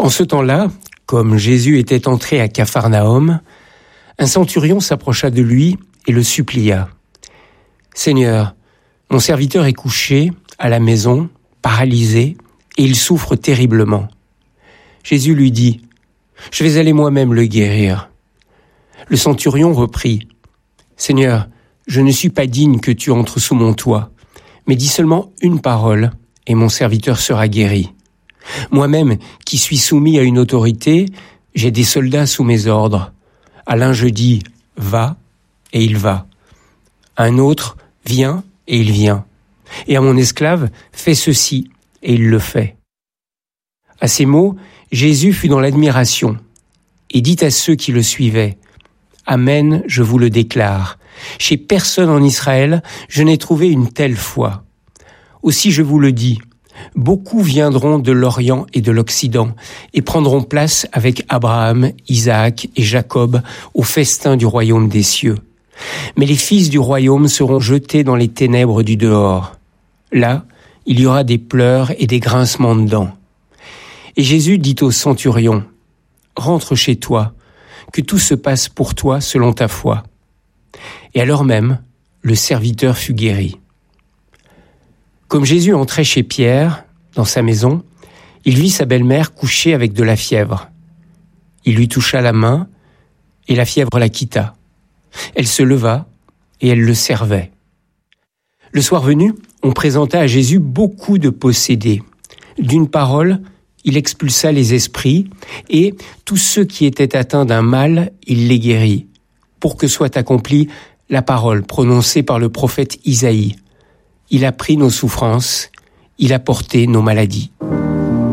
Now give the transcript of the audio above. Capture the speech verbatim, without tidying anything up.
ce temps-là, comme Jésus était entré à Capharnaüm, un centurion s'approcha de lui et le supplia. « Seigneur, mon serviteur est couché à la maison, paralysé, et il souffre terriblement. » Jésus lui dit, « Je vais aller moi-même le guérir. » Le centurion reprit, « Seigneur, je ne suis pas digne que tu entres sous mon toit, mais dis seulement une parole, et mon serviteur sera guéri. Moi-même, qui suis soumis à une autorité, j'ai des soldats sous mes ordres. À l'un je dis, va, et il va. À un autre, viens, et il vient. Et à mon esclave, fais ceci, et il le fait. » À ces mots, Jésus fut dans l'admiration, et dit à ceux qui le suivaient, « Amen, je vous le déclare. Chez personne en Israël, je n'ai trouvé une telle foi. Aussi je vous le dis, beaucoup viendront de l'Orient et de l'Occident et prendront place avec Abraham, Isaac et Jacob au festin du royaume des cieux. Mais les fils du royaume seront jetés dans les ténèbres du dehors. Là, il y aura des pleurs et des grincements de dents. » Et Jésus dit au centurion, « Rentre chez toi, que tout se passe pour toi selon ta foi. » Et à l'heure même, le serviteur fut guéri. Comme Jésus entrait chez Pierre, dans sa maison, il vit sa belle-mère couchée avec de la fièvre. Il lui toucha la main, et la fièvre la quitta. Elle se leva, et elle le servait. Le soir venu, on présenta à Jésus beaucoup de possédés. D'une parole, il expulsa les esprits, et tous ceux qui étaient atteints d'un mal, il les guérit, pour que soit accomplie la parole prononcée par le prophète Isaïe. Il a pris nos souffrances, il a porté nos maladies.